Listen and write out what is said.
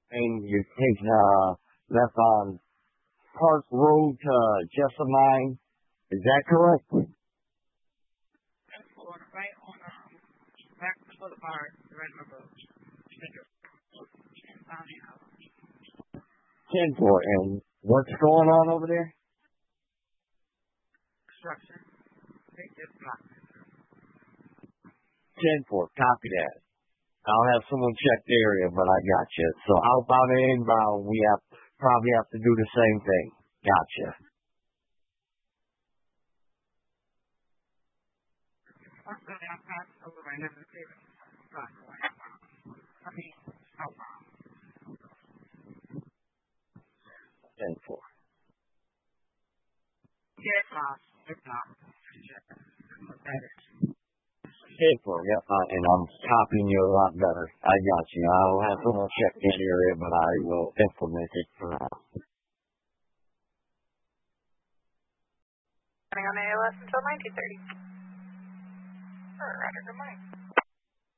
and you take left on Park Road to Jessamine. Is that correct? That's right on back boulevard, right on the road. 10-4. And what's going on over there? Construction. They just blocked it. 10-4. Copy that. I'll have someone check the area, but I got you. So outbound and inbound, we probably have to do the same thing. Gotcha. I'll pass over right now. Outbound. 10-4. Get off. It's not. 10-4. Yep. And I'm copying you a lot better. I got you. I'll have someone check that area, but I will implement it for now. Running on ALS until 1930. Roger, good morning.